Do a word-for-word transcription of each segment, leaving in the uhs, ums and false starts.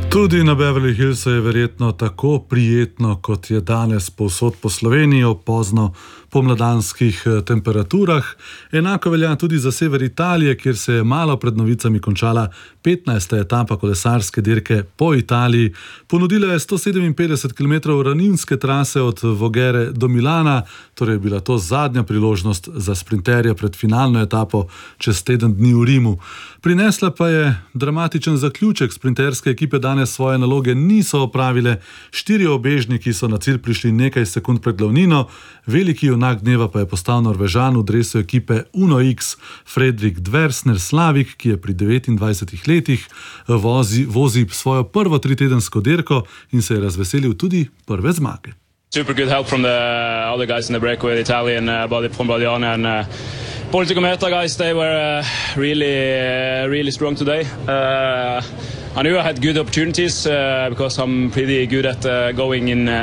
Tudi na Beverly Hillsu je verjetno tako prijetno, kot je danes povsod po Sloveniji ob pozno pomladanskih temperaturah. Enako velja tudi za sever Italije, kjer se je malo pred novicami končala petnajsta etapa kolesarske dirke po Italiji. Ponudila je sto sedeminpetdeset kilometrov ravninske trase od Vogere do Milana, torej je bila to zadnja priložnost za sprinterje pred finalno etapo čez teden dni v Rimu. Prinesla pa je dramatičen zaključek. Sprinterske ekipe danes svoje naloge niso opravile. Štiri obežniki so na cilj prišli nekaj sekund pred glavnino. Veliki junak dneva pa je postal Norvežan v dresu ekipe Uno X Fredrik Dversner Slavik, ki je pri devetindvajsetih letih vozi, vozi svojo prvo tritedensko dirko in se je razveselil tudi prve zmage. Super good help from the other guys in the breakaway, the Italian uh, body from Badiana and uh, Politico Meta guys. They were uh, really, uh, really strong today. Uh, I knew I had good opportunities uh, because I'm pretty good at uh, going in. Uh,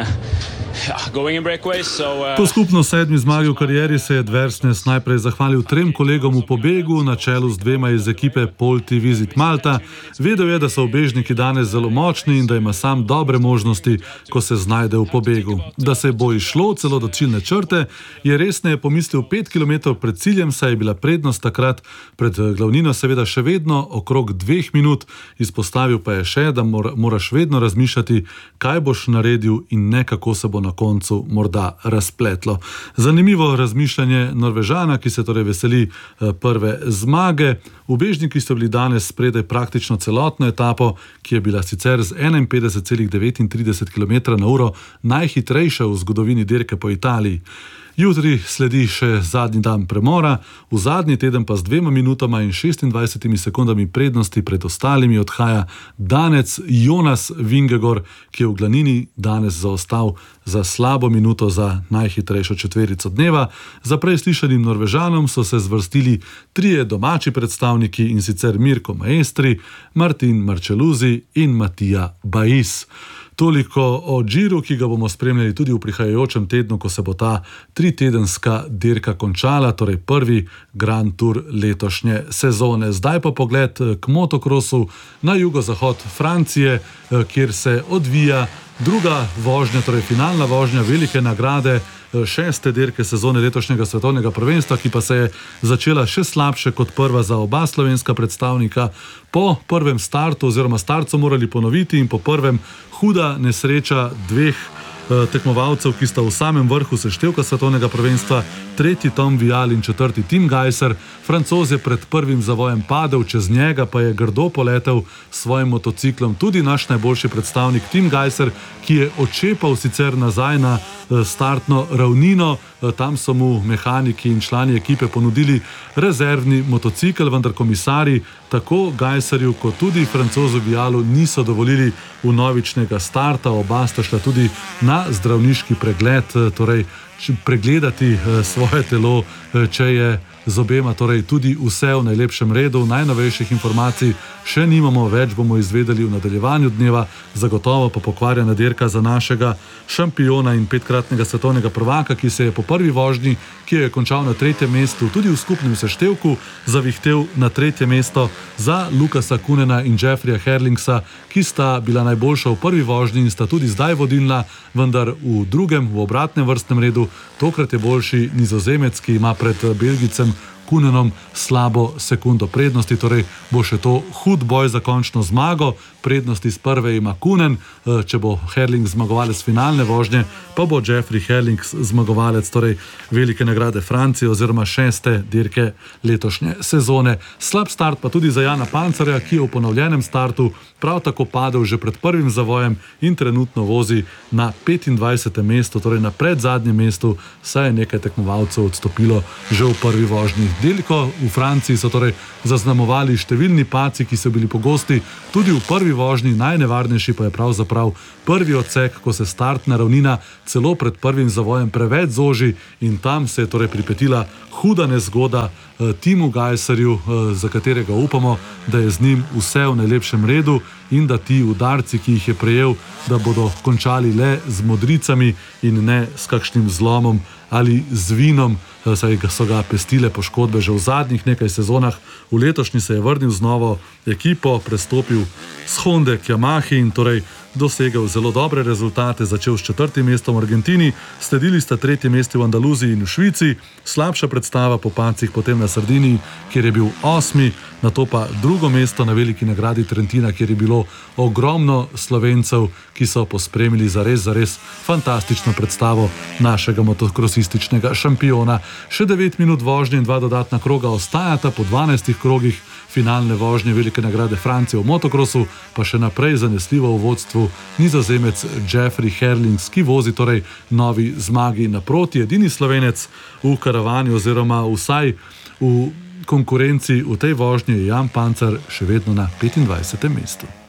Po skupno sedmi zmagi v karieri se je Dversnes najprej zahvalil trem kolegom v pobegu, na čelu z dvema iz ekipe Polti Visit Malta. Vedel je, da so obežniki danes zelo močni in da ima sam dobre možnosti, ko se znajde v pobegu. Da se bo išlo celo do ciljne črte, je resneje pomislil pet kilometrov pred ciljem, saj je bila prednost takrat pred glavnino seveda še vedno okrog dveh minut. Izpostavil pa je še, da mora, moraš vedno razmišljati, kaj boš naredil in ne kako se bo na koncu morda razpletlo. Zanimivo razmišljanje Norvežana, ki se torej veseli prve zmage. Ubežniki so bili danes spredaj praktično celotno etapo, ki je bila sicer z enainpetdeset celih devetintrideset kilometrov na uro najhitrejša v zgodovini dirke po Italiji. Jutri sledi še zadnji dan premora, v zadnji teden pa z dvema minutama in šestindvajsetimi sekundami prednosti pred ostalimi odhaja danec Jonas Vingegaard, ki je v glavnini danes zaostal za slabo minuto za najhitrejšo četverico dneva. Za prej slišanim Norvežanom so se zvrstili trije domači predstavniki, in sicer Mirko Maestri, Martin Marčeluzi in Matija Bais. Toliko o Giru, ki ga bomo spremljali tudi v prihajajočem tednu, ko se bo ta tritedenska dirka končala, torej prvi Grand Tour letošnje sezone. Zdaj pa pogled k motokrosu na jugozahod Francije, kjer se odvija druga vožnja, torej finalna vožnja velike nagrade šeste dirke sezone letošnjega svetovnega prvenstva, ki pa se je začela še slabše kot prva za oba slovenska predstavnika. Po prvem startu oziroma start so morali ponoviti in po prvem huda nesreča dveh tekmovalcev, ki sta v samem vrhu seštevka svetovnega prvenstva, tretji Tom Vial in četrti Tim Gajser. Francoz je pred prvim zavojem padel, čez njega pa je grdo poletel s svojim motociklom tudi naš najboljši predstavnik Tim Gajser, ki je odšepal sicer nazaj na startno ravnino. Tam so mu mehaniki in člani ekipe ponudili rezervni motocikl, vendar komisarji tako Gajserju kot tudi Francozu Vialu niso dovolili vnovičnega starta. Oba sta šla tudi na zdravniški pregled, torej pregledati svoje telo, če je z obema torej tudi vse v najlepšem redu. Najnovejših informacij še nimamo, več bomo izvedeli v nadaljevanju dneva. Zagotovo pa pokvarjena dirka za našega šampiona in petkratnega svetovnega prvaka, ki se je po prvi vožnji, ki je končal na tretjem mestu, tudi v skupnem seštevku zavihtel na tretje mesto za Lukasa Kunena in Jeffreyja Herlingsa, ki sta bila najboljša v prvi vožnji in sta tudi zdaj vodilna, vendar v drugem, v obratnem vrstnem redu, tokrat je boljši Nizozemec, ki ima pred Belgicem Kunenom slabo sekundo prednosti, torej bo še to hud boj za končno zmago. Prednosti z prve ima Kunen, če bo Herling zmagovalec finalne vožnje, pa bo Jeffrey Herling zmagovalec torej velike nagrade Francije oziroma šeste dirke letošnje sezone. Slab start pa tudi za Jana Pancarja, ki je v ponovljenem startu prav tako padel že pred prvim zavojem in trenutno vozi na petindvajsetem mestu, torej na predzadnjem mestu, saj je nekaj tekmovalcev odstopilo že v prvi vožnji. Dirko v Franciji so torej zaznamovali številni padci, ki so bili pogosti tudi v prvi vožnji. Najnevarnejši pa je pravzaprav prvi odsek, ko se startna ravnina celo pred prvim zavojem preveč zoži in tam se je torej pripetila huda nezgoda Timu Gajserju, za katerega upamo, da je z njim vse v najlepšem redu in da ti udarci, ki jih je prejel, da bodo končali le z modricami in ne s kakšnim zlomom ali z vinom, saj so ga pestile poškodbe že v zadnjih nekaj sezonah. V letošnji se je vrnil z novo ekipo, prestopil s Honde k Yamahi in torej dosegal zelo dobre rezultate, začel s četrtim mestom v Argentini, sledili sta tretje mesto v Andaluziji in v Švici, slabša predstava po padcih potem na Sardiniji, kjer je bil osmi, nato pa drugo mesto na veliki nagradi Trentina, kjer je bilo ogromno Slovencev, ki so pospremili zares, zares fantastično predstavo našega motokrosističnega šampiona. Še devet minut vožnje in dva dodatna kroga ostajata po dvanajstih krogih finalne vožnje velike nagrade Francije v motokrosu, pa še naprej zanesljivo v vodstvu Nizozemec Jeffrey Herlings, ki vozi torej novi zmagi naproti. Edini Slovenec v karavani oziroma vsaj v konkurenci v tej vožnji je Jan Pancar še vedno na petindvajsetem mestu.